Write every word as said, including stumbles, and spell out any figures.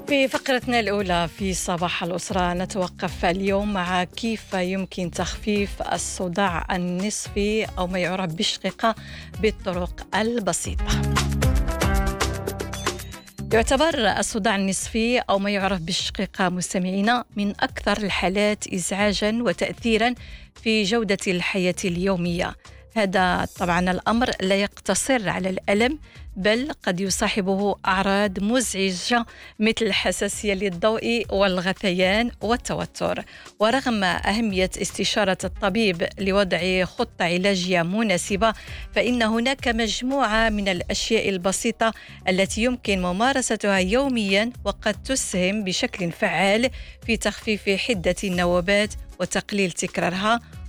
في فقرتنا الأولى في صباح الأسرة نتوقف اليوم مع كيف يمكن تخفيف الصداع النصفي أو ما يعرف بالشقيقة بالطرق البسيطة. يعتبر الصداع النصفي أو ما يعرف بالشقيقة مستمعينا من أكثر الحالات إزعاجاً وتأثيراً في جودة الحياة اليومية. هذا طبعاً الأمر لا يقتصر على الألم، بل قد يصاحبه أعراض مزعجة مثل الحساسية للضوء والغثيان والتوتر. ورغم أهمية استشارة الطبيب لوضع خطة علاجية مناسبة، فإن هناك مجموعة من الأشياء البسيطة التي يمكن ممارستها يومياً وقد تسهم بشكل فعال في تخفيف حدة النوبات وتقليل تكرارها